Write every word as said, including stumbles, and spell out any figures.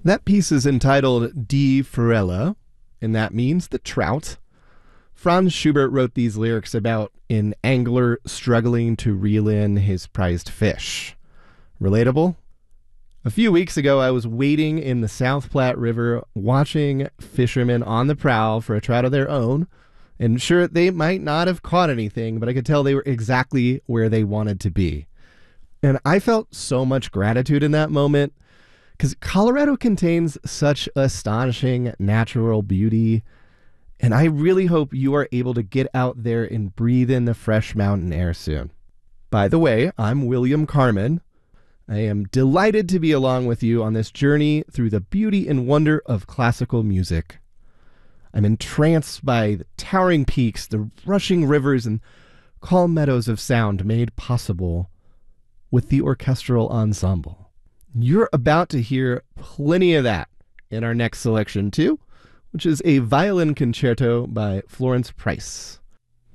That piece is entitled Die Forelle, and that means the trout. Franz Schubert wrote these lyrics about an angler struggling to reel in his prized fish. Relatable? A few weeks ago, I was wading in the South Platte River watching fishermen on the prowl for a trout of their own. And sure, they might not have caught anything, but I could tell they were exactly where they wanted to be. And I felt so much gratitude in that moment because Colorado contains such astonishing natural beauty. And I really hope you are able to get out there and breathe in the fresh mountain air soon. By the way, I'm William Carmen. I am delighted to be along with you on this journey through the beauty and wonder of classical music. I'm entranced by the towering peaks, the rushing rivers, and calm meadows of sound made possible with the orchestral ensemble. You're about to hear plenty of that in our next selection too, which is a violin concerto by Florence Price.